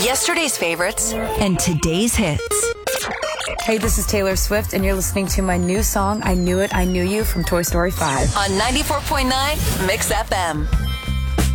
Yesterday's favorites and today's hits. Hey, this is Taylor Swift, and you're listening to my new song, I Knew It, I Knew You, from Toy Story 5. On 94.9 Mix FM.